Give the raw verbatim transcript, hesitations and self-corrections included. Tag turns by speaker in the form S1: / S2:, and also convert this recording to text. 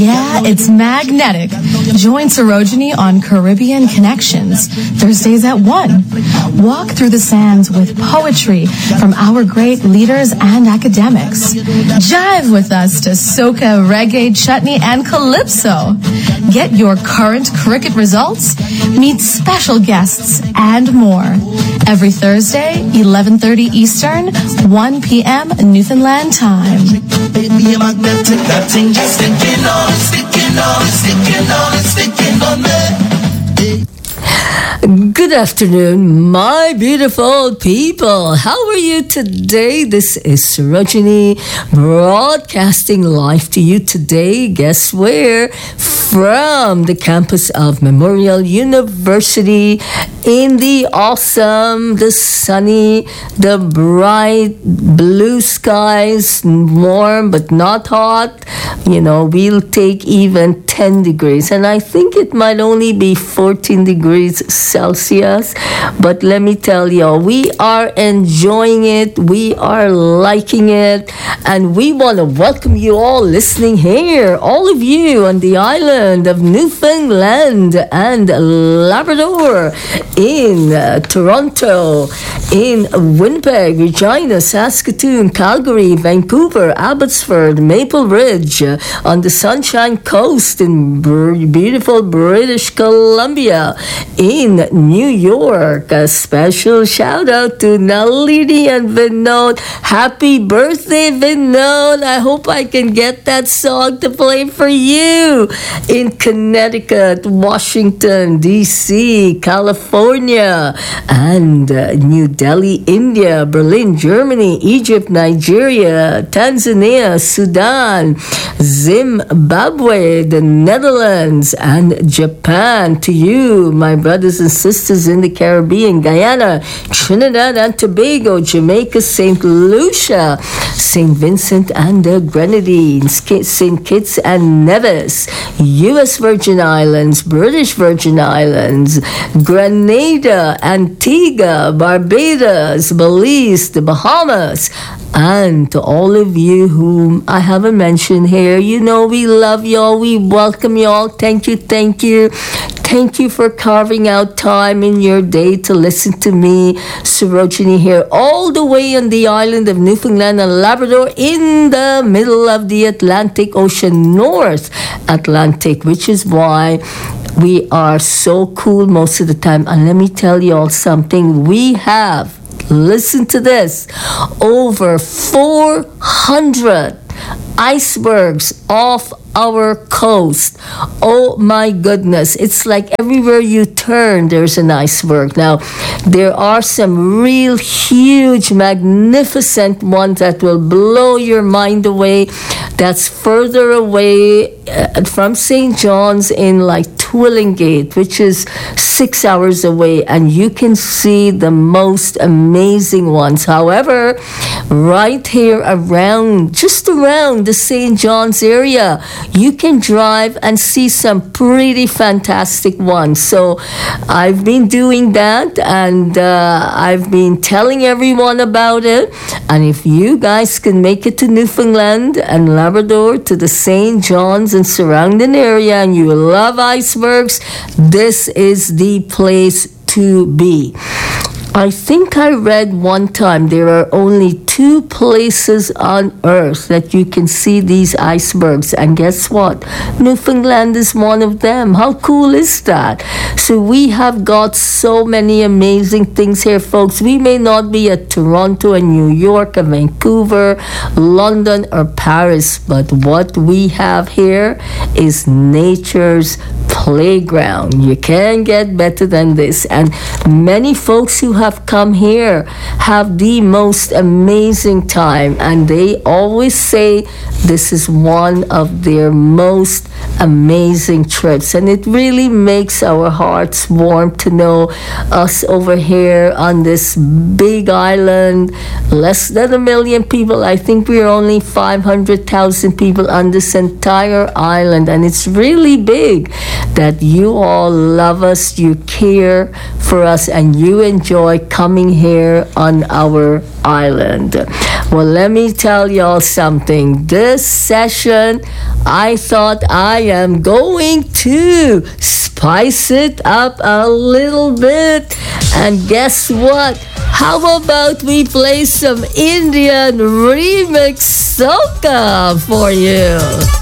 S1: Yeah, it's magnetic. Join Sarojini on Caribbean Connections, Thursdays at one. Walk through the sands with poetry from our great leaders and academics. Jive with us to soca, reggae, chutney, and calypso. Get your current cricket results, meet special guests, and more. Every Thursday, eleven thirty Eastern, one p.m. Newfoundland time.
S2: Baby, magnetic, that thing just sticking on, sticking on, sticking on, sticking on me.
S3: Good afternoon, my beautiful people. How are you today? This is Sarojini broadcasting live to you today. Guess where? From the campus of Memorial University in the awesome, the sunny, the bright blue skies, warm but not hot. You know, we'll take even ten degrees, and I think it might only be fourteen degrees Celsius, but let me tell you, we are enjoying it, we are liking it, and we want to welcome you all listening here, all of you on the island of Newfoundland and Labrador, in uh, Toronto, in Winnipeg, Regina, Saskatoon, Calgary, Vancouver, Abbotsford, Maple Ridge, uh, on the Sunshine Coast in br- beautiful British Columbia, in New York. A special shout out to Nalini and Vinod. Happy birthday, Vinod. I hope I can get that song to play for you. In Connecticut, Washington, D C, California, and uh, New Delhi, India, Berlin, Germany, Egypt, Nigeria, Tanzania, Sudan, Zimbabwe, the Netherlands, and Japan. To you, my brothers and sisters in the Caribbean, Guyana, Trinidad and Tobago, Jamaica, Saint Lucia, Saint Vincent and the Grenadines, Saint Kitts and Nevis, U S Virgin Islands, British Virgin Islands, Grenada, Antigua, Barbados, Belize, the Bahamas, and to all of you whom I haven't mentioned here, you know we love y'all, we welcome y'all. Thank you, thank you. Thank you for carving out time in your day to listen to me, Sarojini, here all the way on the island of Newfoundland and Labrador in the middle of the Atlantic Ocean, North Atlantic, which is why we are so cool most of the time. And let me tell you all something. We have, listen to this, over four hundred icebergs off our coast. Oh my goodness, it's like everywhere you turn there's an iceberg. Now there are some real huge magnificent ones that will blow your mind away. That's further away uh, from Saint John's in like Twillingate, which is six hours away, and you can see the most amazing ones. However, right here around, just around the Saint John's area, you can drive and see some pretty fantastic ones. So I've been doing that, and uh, I've been telling everyone about it. And if you guys can make it to Newfoundland and Labrador, to the Saint John's and surrounding area, and you love icebergs, this is the place to be. I think I read one time there are only two places on earth that you can see these icebergs, and guess what? Newfoundland is one of them. How cool is that? So we have got so many amazing things here, folks. We may not be at Toronto and New York and Vancouver, London or Paris, but what we have here is nature's playground. You can't get better than this. And many folks who have come here have the most amazing time, and they always say this is one of their most amazing trips. And it really makes our hearts warm to know us over here on this big island, less than a million people. I think we're only five hundred thousand people on this entire island, and it's really big. that you all love us, you care for us, and you enjoy coming here on our island. Well, let me tell y'all something. This session, I thought I am going to spice it up a little bit. And guess what? How about we play some Indian remix soca for you?